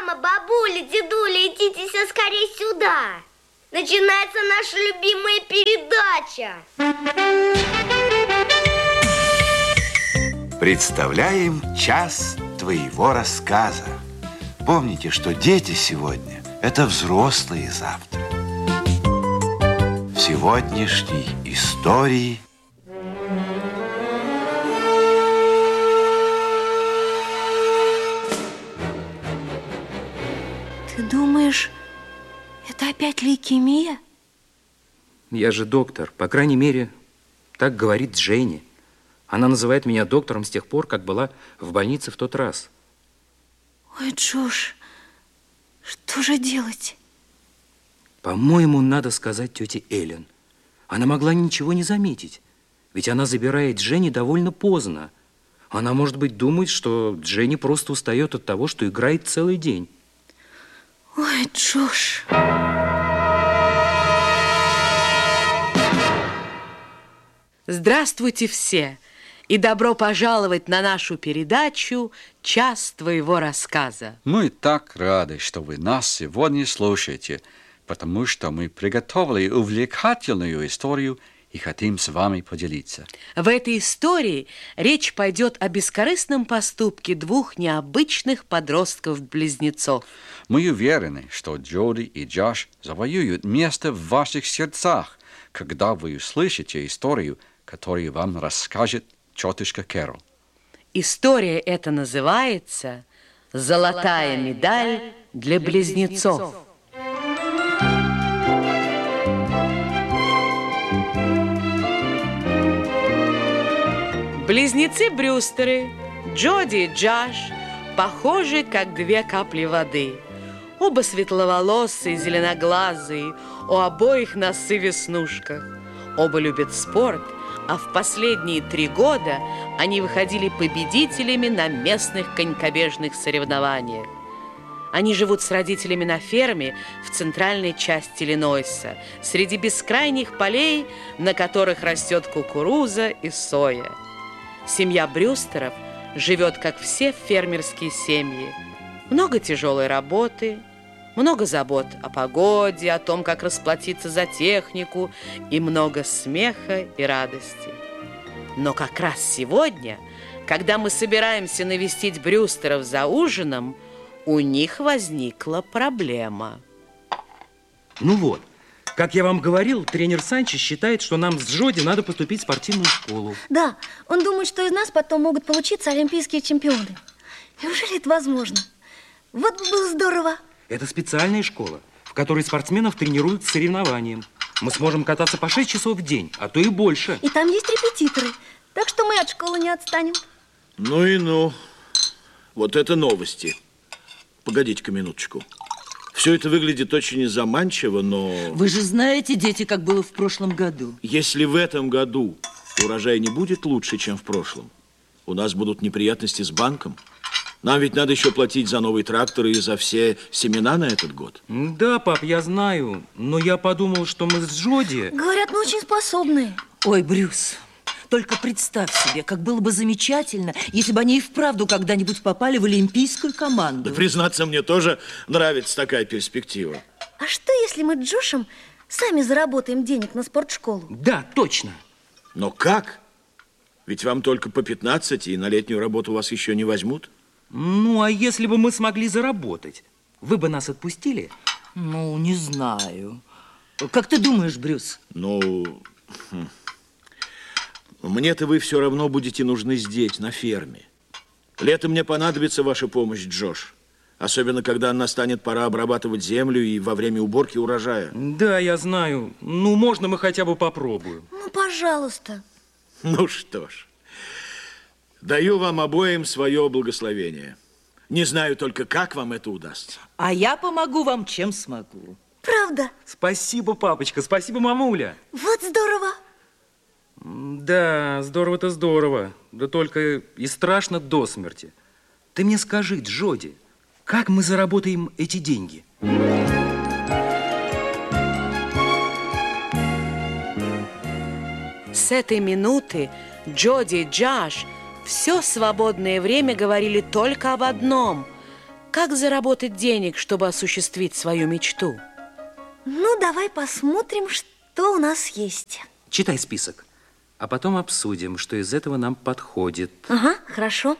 Мама, бабуля, дедуля, идите все скорее сюда. Начинается наша любимая передача. Представляем час твоего рассказа. Помните, что дети сегодня – это взрослые завтра. В сегодняшней истории... Ты думаешь, это опять лейкемия? Я же доктор. По крайней мере, так говорит Дженни. Она называет меня доктором с тех пор, как была в больнице в тот раз. Ой, Джош, что же делать? По-моему, надо сказать тете Эллен. Она могла ничего не заметить. Ведь она забирает Дженни довольно поздно. Она, может быть, думает, что Дженни просто устает от того, что играет целый день. Ой, Джош. Здравствуйте все и добро пожаловать на нашу передачу «Час твоего рассказа». Мы так рады, что вы нас сегодня слушаете, потому что мы приготовили увлекательную историю и хотим с вами поделиться. В этой истории речь пойдет о бескорыстном поступке двух необычных подростков-близнецов. Мы уверены, что Джоди и Джош завоюют место в ваших сердцах, когда вы услышите историю, которую вам расскажет тетушка Кэрол. История эта называется «Золотая медаль для близнецов». Близнецы Брюстеры, Джоди и Джош, похожи, как две капли воды. Оба светловолосые, зеленоглазые, у обоих носы в веснушках. Оба любят спорт, а в последние 3 года они выходили победителями на местных конькобежных соревнованиях. Они живут с родителями на ферме в центральной части Иллинойса, среди бескрайних полей, на которых растет кукуруза и соя. Семья Брюстеров живет, как все фермерские семьи. Много тяжелой работы, много забот о погоде, о том, как расплатиться за технику, и много смеха и радости. Но как раз сегодня, когда мы собираемся навестить Брюстеров за ужином, у них возникла проблема. Ну вот, как я вам говорил, тренер Санчес считает, что нам с Джоди надо поступить в спортивную школу. Да, он думает, что из нас потом могут получиться олимпийские чемпионы. Неужели это возможно? Вот бы было здорово. Это специальная школа, в которой спортсменов тренируют к соревнованиям. Мы сможем кататься по 6 часов в день, а то и больше. И там есть репетиторы, так что мы от школы не отстанем. Ну и ну. Вот это новости. Погодите-ка минуточку. Все это выглядит очень заманчиво, но... Вы же знаете, дети, как было в прошлом году. Если в этом году урожай не будет лучше, чем в прошлом, у нас будут неприятности с банком. Нам ведь надо еще платить за новый трактор и за все семена на этот год. Да, пап, я знаю, но я подумал, что мы с Джоди... Говорят, мы очень способные. Ой, Брюс, только представь себе, как было бы замечательно, если бы они и вправду когда-нибудь попали в олимпийскую команду. Да, признаться, мне тоже нравится такая перспектива. А что, если мы с Джошем сами заработаем денег на спортшколу? Да, точно. Но как? Ведь вам только по 15, и на летнюю работу вас еще не возьмут. Ну, а если бы мы смогли заработать, вы бы нас отпустили? Ну, не знаю. Как ты думаешь, Брюс? Ну, мне-то вы все равно будете нужны здесь, на ферме. Летом мне понадобится ваша помощь, Джош. Особенно, когда настанет пора обрабатывать землю и во время уборки урожая. Да, я знаю. Ну, можно мы хотя бы попробуем? Ну, пожалуйста. Ну что ж. Даю вам обоим свое благословение. Не знаю только, как вам это удастся. А я помогу вам, чем смогу. Правда? Спасибо, папочка, спасибо, мамуля. Вот здорово. Да, здорово-то здорово. Да только и страшно до смерти. Ты мне скажи, Джоди, как мы заработаем эти деньги? С этой минуты Джоди и Джош все свободное время говорили только об одном – как заработать денег, чтобы осуществить свою мечту? Ну, давай посмотрим, что у нас есть. Читай список, а потом обсудим, что из этого нам подходит. Ага, хорошо.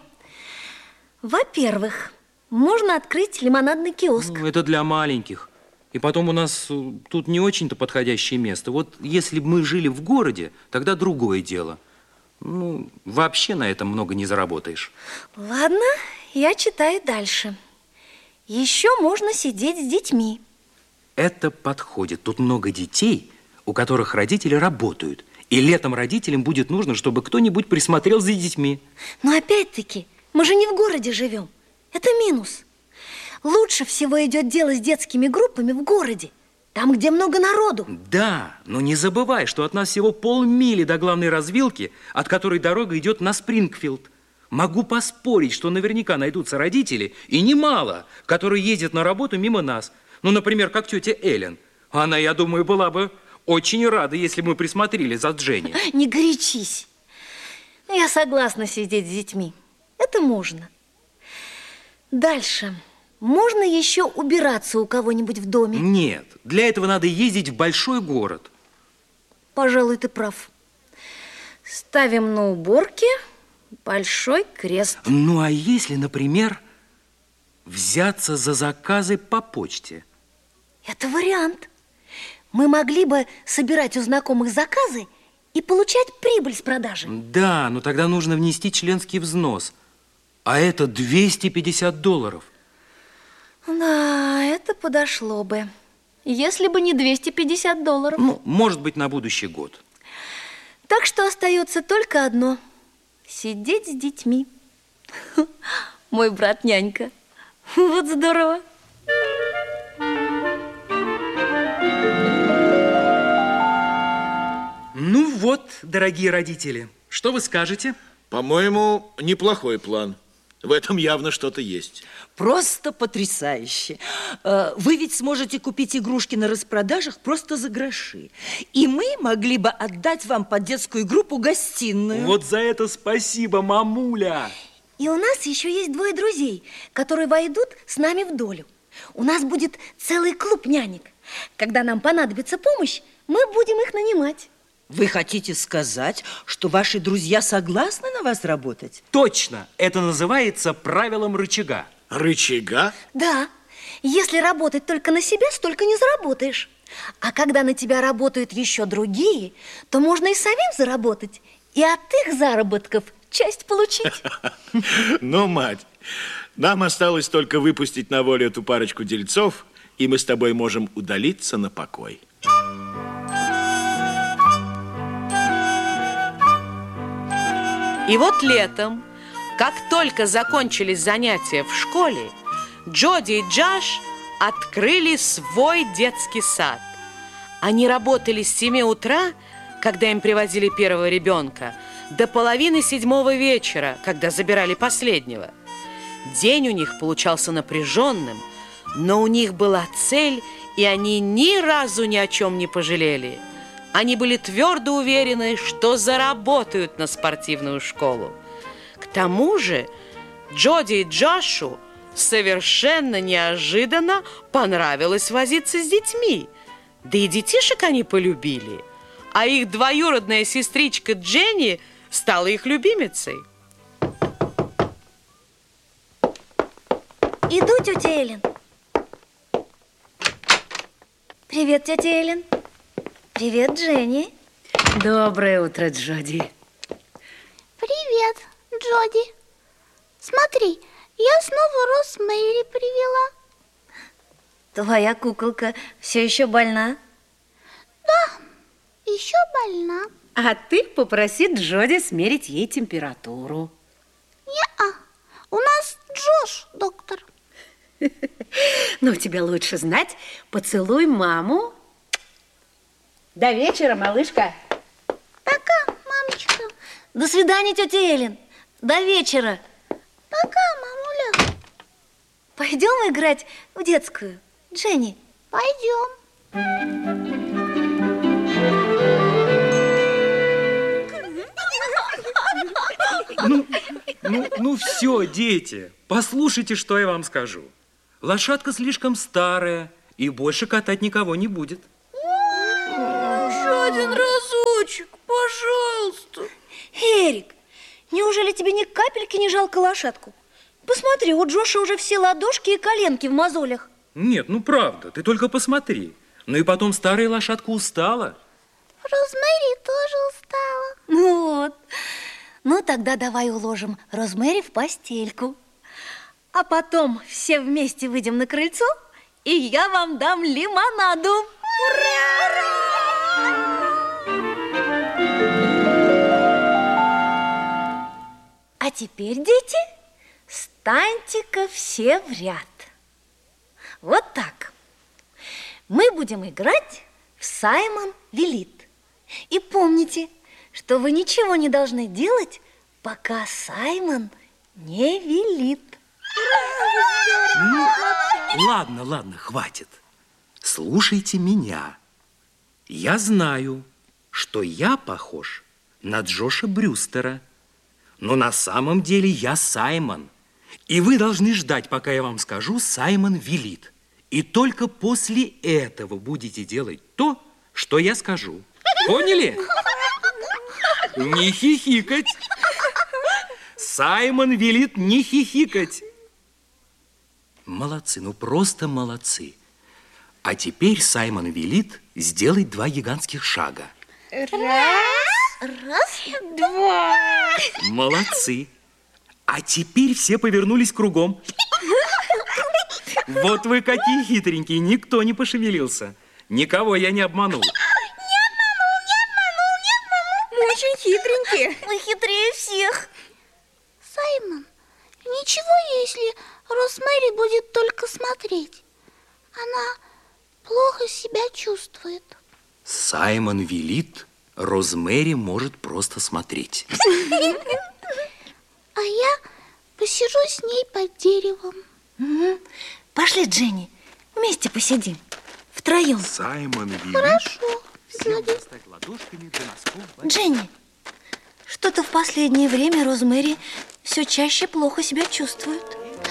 Во-первых, можно открыть лимонадный киоск. Ну, это для маленьких. И потом у нас тут не очень-то подходящее место. Вот если бы мы жили в городе, тогда другое дело. Ну, вообще на этом много не заработаешь. Ладно, я читаю дальше. Еще можно сидеть с детьми. Это подходит. Тут много детей, у которых родители работают. И летом родителям будет нужно, чтобы кто-нибудь присмотрел за детьми. Но опять-таки, мы же не в городе живем. Это минус. Лучше всего идет дело с детскими группами в городе. Там, где много народу. Да, но не забывай, что от нас всего полмили до главной развилки, от которой дорога идет на Спрингфилд. Могу поспорить, что наверняка найдутся родители, и немало, которые ездят на работу мимо нас. Ну, например, как тетя Эллен. Она, я думаю, была бы очень рада, если бы мы присмотрели за Дженни. Не горячись. Я согласна сидеть с детьми. Это можно. Дальше. Можно еще убираться у кого-нибудь в доме? Нет, для этого надо ездить в большой город. Пожалуй, ты прав. Ставим на уборке большой крест. Ну, а если, например, взяться за заказы по почте? Это вариант. Мы могли бы собирать у знакомых заказы и получать прибыль с продажи. Да, но тогда нужно внести членский взнос. А это $250. Да, это подошло бы. Если бы не $250. Ну, может быть, на будущий год. Так что остается только одно. Сидеть с детьми. Мой брат нянька. Вот здорово. Ну вот, дорогие родители, что вы скажете? По-моему, неплохой план. В этом явно что-то есть. Просто потрясающе. Вы ведь сможете купить игрушки на распродажах просто за гроши. И мы могли бы отдать вам под детскую группу гостиную. Вот за это спасибо, мамуля. И у нас еще есть 2 друзей, которые войдут с нами в долю. У нас будет целый клуб нянек. Когда нам понадобится помощь, мы будем их нанимать. Вы хотите сказать, что ваши друзья согласны на вас работать? Точно, это называется правилом рычага. Рычага? Да, если работать только на себя, столько не заработаешь. А когда на тебя работают еще другие, то можно и самим заработать, и от их заработков часть получить. Ну, мать, нам осталось только выпустить на волю эту парочку дельцов, и мы с тобой можем удалиться на покой. И вот летом, как только закончились занятия в школе, Джоди и Джош открыли свой детский сад. Они работали с 7 утра, когда им привозили первого ребенка, до 6:30 вечера, когда забирали последнего. День у них получался напряженным, но у них была цель, и они ни разу ни о чем не пожалели. Они были твердо уверены, что заработают на спортивную школу. К тому же Джоди и Джошу совершенно неожиданно понравилось возиться с детьми. Да и детишек они полюбили. А их двоюродная сестричка Дженни стала их любимицей. Иду, тетя Эллен. Привет, тетя Эллен. Привет, Дженни. Доброе утро, Джоди. Привет, Джоди. Смотри, я снова Розмэри привела. Твоя куколка все еще больна? Да, еще больна. А ты попроси Джоди смерить ей температуру. Не-а, у нас Джош, доктор. Ну, тебе лучше знать. Поцелуй маму. До вечера, малышка. Пока, мамочка. До свидания, тетя Эллен. До вечера. Пока, мамуля. Пойдем играть в детскую, Дженни? Пойдем. Ну все, дети, послушайте, что я вам скажу. Лошадка слишком старая и больше катать никого не будет. Еще один разочек, пожалуйста. Эрик, неужели тебе ни капельки не жалко лошадку? Посмотри, у Джоша уже все ладошки и коленки в мозолях. Нет, ну правда, ты только посмотри. Ну и потом старая лошадка устала. Розмэри тоже устала. Ну вот. Ну тогда давай уложим Розмэри в постельку. А потом все вместе выйдем на крыльцо, и я вам дам лимонаду. Ура! А теперь, дети, станьте-ка все в ряд. Вот так. Мы будем играть в «Саймон велит». И помните, что вы ничего не должны делать, пока Саймон не велит. Ну, ладно, хватит. Слушайте меня. Я знаю, что я похож на Джоша Брюстера, но на самом деле я Саймон. И вы должны ждать, пока я вам скажу «Саймон велит». И только после этого будете делать то, что я скажу. Поняли? Не хихикать. Саймон велит не хихикать. Молодцы, ну просто молодцы. А теперь Саймон велит сделать 2 гигантских шага. Раз, два. Молодцы. А теперь все повернулись кругом. Вот вы какие хитренькие, никто не пошевелился. Никого я не обманул. Мы очень хитренькие. Мы хитрее всех. Саймон, ничего, если Розмэри будет только смотреть. Она плохо себя чувствует. Саймон велит, Розмэри может просто смотреть. А я посижу с ней под деревом. Пошли, Дженни, вместе посидим. Втроем. Саймон велит. Хорошо. Всем достать ладошками до носков. Дженни, что-то в последнее время Розмэри все чаще плохо себя чувствует.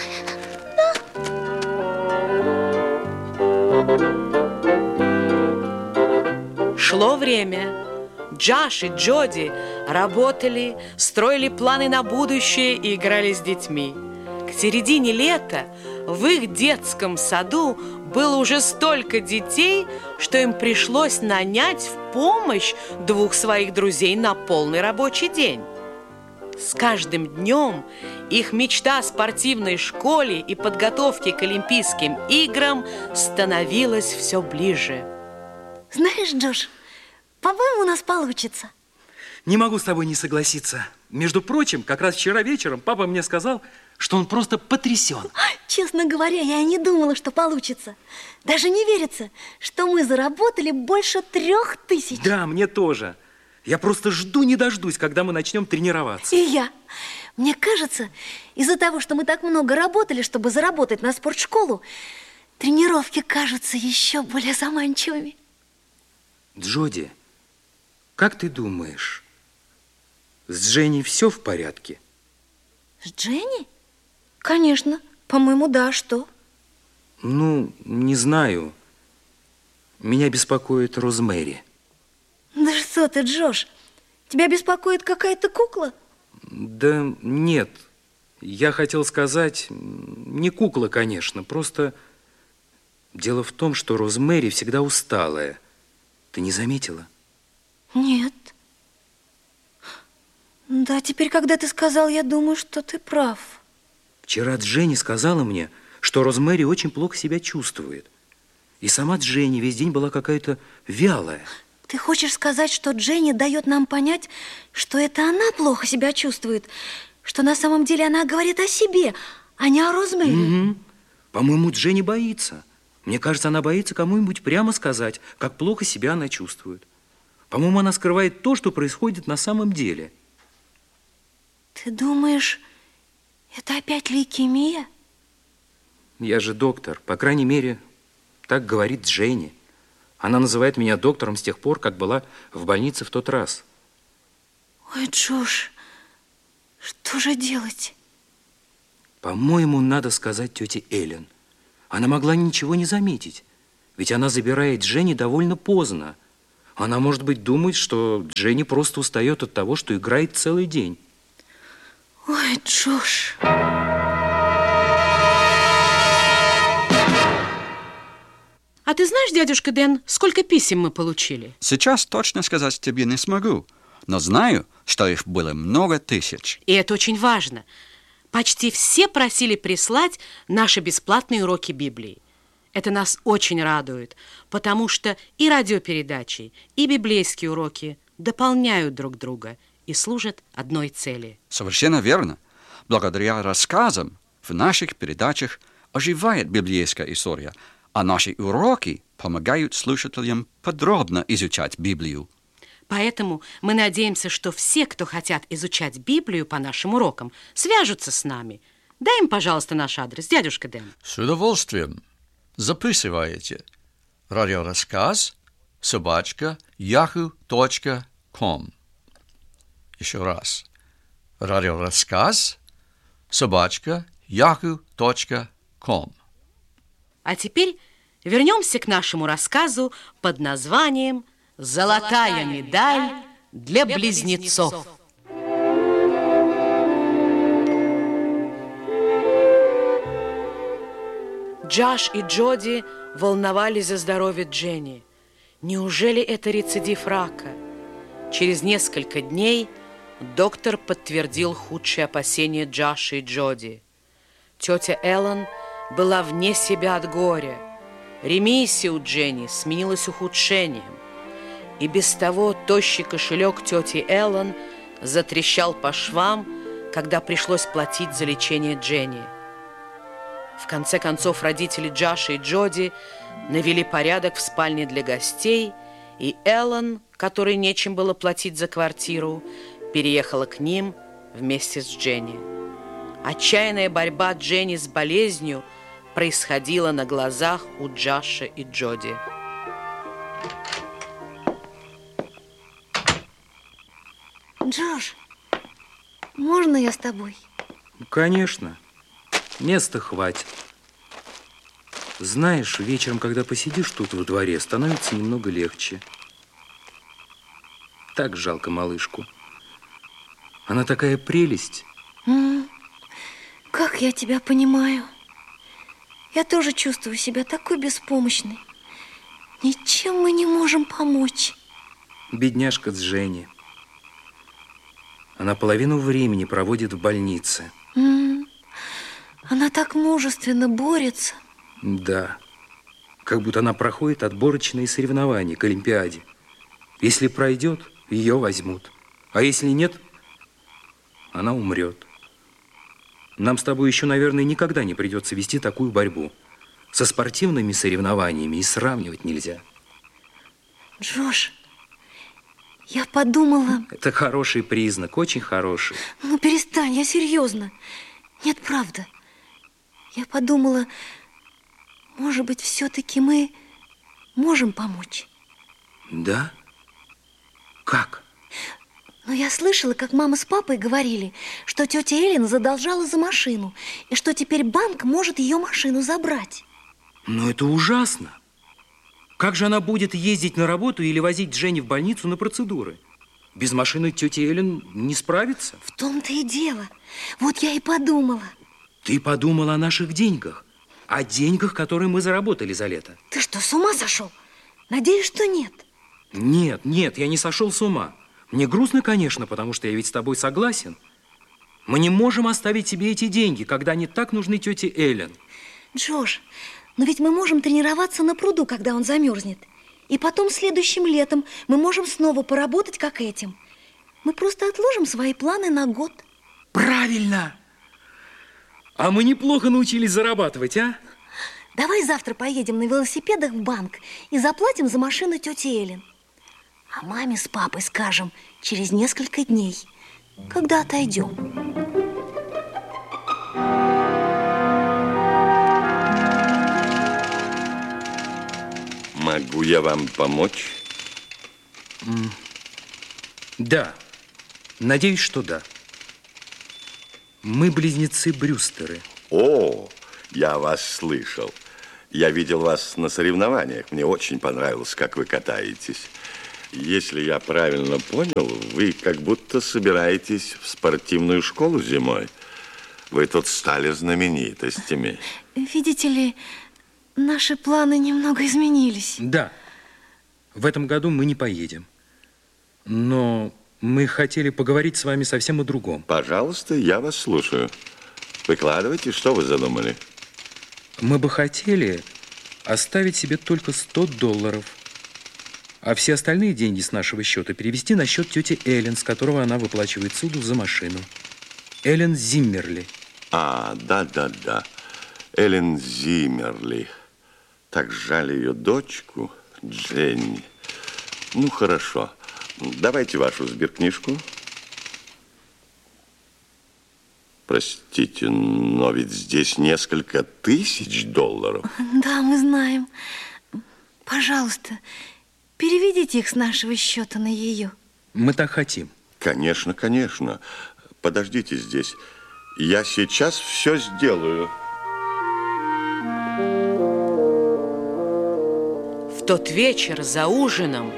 Шло время. Джош и Джоди работали, строили планы на будущее и играли с детьми. К середине лета в их детском саду было уже столько детей, что им пришлось нанять в помощь 2 своих друзей на полный рабочий день. С каждым днем их мечта о спортивной школе и подготовке к Олимпийским играм становилась все ближе. Знаешь, Джош, по-моему, у нас получится. Не могу с тобой не согласиться. Между прочим, как раз вчера вечером папа мне сказал, что он просто потрясен. Честно говоря, я и не думала, что получится. Даже не верится, что мы заработали больше 3000. Да, мне тоже. Я просто жду не дождусь, когда мы начнем тренироваться. И я. Мне кажется, из-за того, что мы так много работали, чтобы заработать на спортшколу, тренировки кажутся еще более заманчивыми. Джоди, как ты думаешь, с Дженни все в порядке? С Дженни? Конечно. По-моему, да. Что? Ну, не знаю. Меня беспокоит Розмэри. Да что ты, Джош? Тебя беспокоит какая-то кукла? Да нет. Я хотел сказать, не кукла, конечно. Просто дело в том, что Розмэри всегда усталая. Ты не заметила? Нет. Да, теперь, когда ты сказал, я думаю, что ты прав. Вчера Дженни сказала мне, что Розмэри очень плохо себя чувствует. И сама Дженни весь день была какая-то вялая. Ты хочешь сказать, что Дженни дает нам понять, что это она плохо себя чувствует, что на самом деле она говорит о себе, а не о Розмэри? По-моему, Дженни боится. Мне кажется, она боится кому-нибудь прямо сказать, как плохо себя она чувствует. По-моему, она скрывает то, что происходит на самом деле. Ты думаешь, это опять лейкемия? Я же доктор. По крайней мере, так говорит Дженни. Она называет меня доктором с тех пор, как была в больнице в тот раз. Ой, Джош, что же делать? По-моему, надо сказать тете Эллен. Она могла ничего не заметить, ведь она забирает Дженни довольно поздно. Она, может быть, думает, что Дженни просто устает от того, что играет целый день. Ой, Джош. А ты знаешь, дядюшка Дэн, сколько писем мы получили? Сейчас точно сказать тебе не смогу, но знаю, что их было много тысяч. И это очень важно. Почти все просили прислать наши бесплатные уроки Библии. Это нас очень радует, потому что и радиопередачи, и библейские уроки дополняют друг друга и служат одной цели. Совершенно верно. Благодаря рассказам в наших передачах оживает библейская история, а наши уроки помогают слушателям подробно изучать Библию. Поэтому мы надеемся, что все, кто хотят изучать Библию по нашим урокам, свяжутся с нами. Дай им, пожалуйста, наш адрес, дядюшка Дэн. С удовольствием. Записывайте. Радиорассказ @yahoo.com. Еще раз. Радиорассказ @yahoo.com. А теперь вернемся к нашему рассказу под названием «Золотая медаль для близнецов». Джош и Джоди волновались за здоровье Дженни. Неужели это рецидив рака? Через несколько дней доктор подтвердил худшие опасения Джоша и Джоди. Тетя Эллен была вне себя от горя. Ремиссия у Дженни сменилась ухудшением. И без того тощий кошелек тети Эллен затрещал по швам, когда пришлось платить за лечение Дженни. В конце концов, родители Джоша и Джоди навели порядок в спальне для гостей, и Эллен, которой нечем было платить за квартиру, переехала к ним вместе с Дженни. Отчаянная борьба Дженни с болезнью происходила на глазах у Джоша и Джоди. Джош, можно я с тобой? Конечно. Места хватит. Знаешь, вечером, когда посидишь тут во дворе, становится немного легче. Так жалко малышку. Она такая прелесть. Как я тебя понимаю. Я тоже чувствую себя такой беспомощной. Ничем мы не можем помочь. Бедняжка Дженни. Она половину времени проводит в больнице. Она так мужественно борется. Да. Как будто она проходит отборочные соревнования к Олимпиаде. Если пройдет, ее возьмут. А если нет, она умрет. Нам с тобой еще, наверное, никогда не придется вести такую борьбу. Со спортивными соревнованиями и сравнивать нельзя. Джош, я подумала... Это хороший признак, очень хороший. Ну, перестань, я серьезно. Нет, правда. Я подумала, может быть, все-таки мы можем помочь. Да? Как? Но я слышала, как мама с папой говорили, что тетя Эллен задолжала за машину, и что теперь банк может ее машину забрать. Но это ужасно. Как же она будет ездить на работу или возить Дженни в больницу на процедуры? Без машины тетя Эллен не справится. В том-то и дело. Вот я и подумала. Ты подумала о наших деньгах, о деньгах, которые мы заработали за лето. Ты что, с ума сошел? Надеюсь, что нет. Нет, я не сошел с ума. Мне грустно, конечно, потому что я ведь с тобой согласен. Мы не можем оставить себе эти деньги, когда они так нужны тете Эллен. Джош, но ведь мы можем тренироваться на пруду, когда он замерзнет. И потом следующим летом мы можем снова поработать, как этим. Мы просто отложим свои планы на год. Правильно! А мы неплохо научились зарабатывать, а? Давай завтра поедем на велосипедах в банк и заплатим за машину тети Эллен. А маме с папой скажем через несколько дней, когда отойдем. Могу я вам помочь? Да, надеюсь, что да. Мы близнецы Брюстеры. О, я вас слышал. Я видел вас на соревнованиях. Мне очень понравилось, как вы катаетесь. Если я правильно понял, вы как будто собираетесь в спортивную школу зимой. Вы тут стали знаменитостями. Видите ли, наши планы немного изменились. Да, в этом году мы не поедем. Но мы хотели поговорить с вами совсем о другом. Пожалуйста, я вас слушаю. Выкладывайте, что вы задумали. Мы бы хотели оставить себе только $100, а все остальные деньги с нашего счета перевести на счет тети Эллен, с которого она выплачивает суду за машину. Эллен Зиммерли. А, да. Эллен Зиммерли. Так жаль ее дочку, Дженни. Ну, хорошо. Давайте вашу сберкнижку. Простите, но ведь здесь несколько тысяч $. Да, мы знаем. Пожалуйста, переведите их с нашего счета на ее. Мы так хотим. Конечно, конечно. Подождите здесь. Я сейчас все сделаю. В тот вечер за ужином...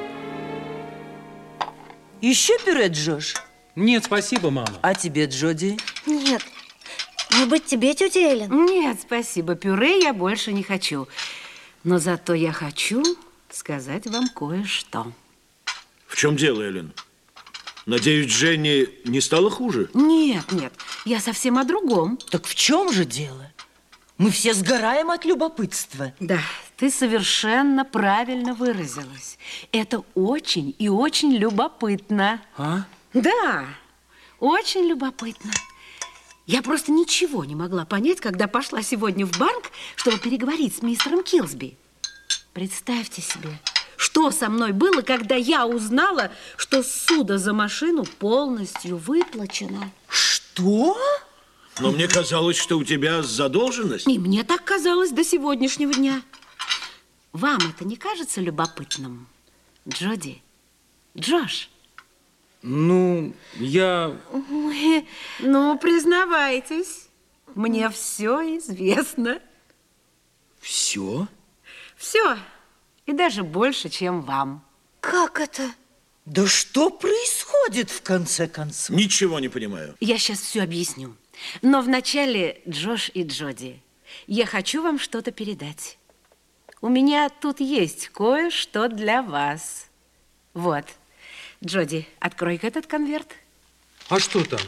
Еще пюре, Джош? Нет, спасибо, мама. А тебе, Джоди? Нет. Может быть, тебе, тетя Эллен? Нет, спасибо, пюре я больше не хочу. Но зато я хочу сказать вам кое-что. В чем дело, Эллен? Надеюсь, Дженни не стало хуже? Нет, я совсем о другом. Так в чем же дело? Мы все сгораем от любопытства. Да, ты совершенно правильно выразилась. Это очень и очень любопытно. А? Да, очень любопытно. Я просто ничего не могла понять, когда пошла сегодня в банк, чтобы переговорить с мистером Килсби. Представьте себе, что со мной было, когда я узнала, что ссуда за машину полностью выплачена. Что? Но мне казалось, что у тебя задолженность. И мне так казалось до сегодняшнего дня. Вам это не кажется любопытным, Джоди? Джош? Ну, я... Ну, признавайтесь, мне все известно. Все? Все, и даже больше, чем вам. Как это? Да что происходит в конце концов? Ничего не понимаю. Я сейчас все объясню. Но вначале, Джош и Джоди, я хочу вам что-то передать. У меня тут есть кое-что для вас. Вот. Джоди, открой-ка этот конверт. А что там?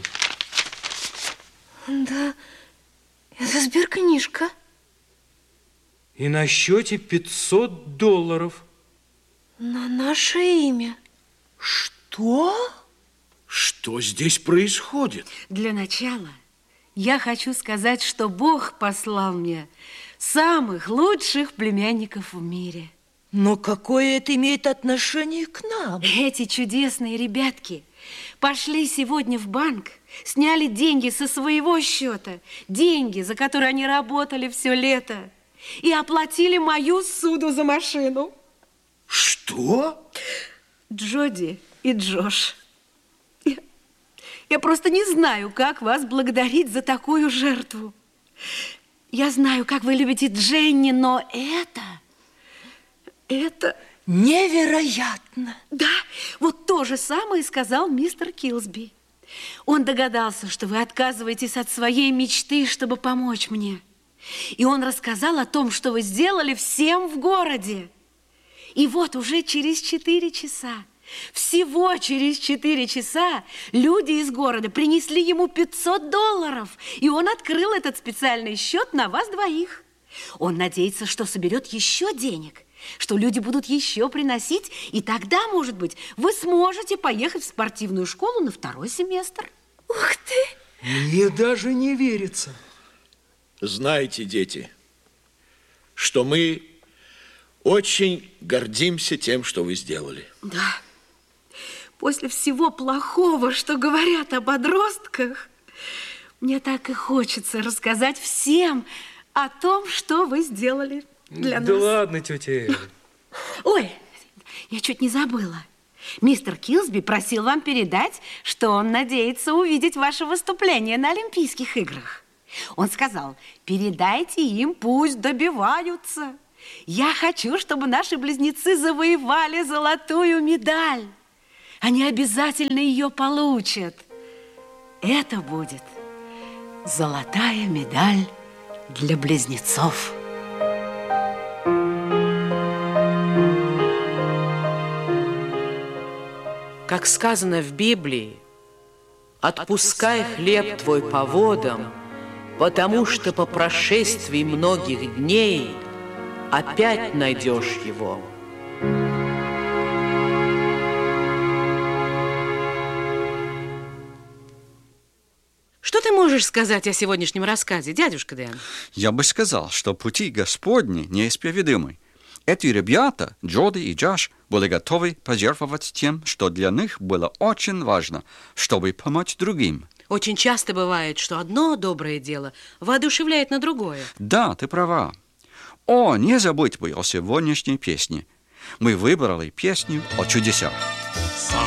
Да, это сберкнижка. И на счете $500. На наше имя. Что? Что здесь происходит? Для начала я хочу сказать, что Бог послал мне самых лучших племянников в мире. Но какое это имеет отношение к нам? Эти чудесные ребятки пошли сегодня в банк, сняли деньги со своего счета, деньги, за которые они работали все лето, и оплатили мою ссуду за машину. Что? Джоди и Джош, я просто не знаю, как вас благодарить за такую жертву. Я знаю, как вы любите Дженни, но это... Невероятно! Да, вот то же самое сказал мистер Килсби. Он догадался, что вы отказываетесь от своей мечты, чтобы помочь мне. И он рассказал о том, что вы сделали всем в городе. И вот уже через 4 часа, всего через 4 часа, люди из города принесли ему $500, и он открыл этот специальный счет на вас двоих. Он надеется, что соберет еще денег, что люди будут еще приносить, и тогда, может быть, вы сможете поехать в спортивную школу на 2-й семестр. Ух ты! Мне даже не верится. Знаете, дети, что мы очень гордимся тем, что вы сделали. Да. После всего плохого, что говорят о подростках, мне так и хочется рассказать всем о том, что вы сделали для нас. Да ладно, тетя Эллен. Ой, я чуть не забыла. Мистер Килсби просил вам передать, что он надеется увидеть ваше выступление на Олимпийских играх. Он сказал, передайте им, пусть добиваются. Я хочу, чтобы наши близнецы завоевали золотую медаль. Они обязательно ее получат. Это будет золотая медаль для близнецов. Как сказано в Библии, «Отпускай хлеб твой по водам, потому что по прошествии многих дней опять найдешь его». Что ты можешь сказать о сегодняшнем рассказе, дядюшка Дэн? Я бы сказал, что пути Господни неисповедимы. Эти ребята, Джоди и Джош, были готовы пожертвовать тем, что для них было очень важно, чтобы помочь другим. Очень часто бывает, что одно доброе дело воодушевляет на другое. Да, ты права. О, не забудь бы о сегодняшней песне. Мы выбрали песню о чудесах.